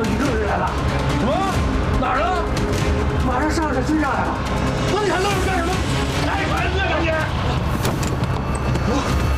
到宇宙人来了。 什么？哪儿呢？ 马上上这追上来了。 那你还愣着干什么？开船去吧你！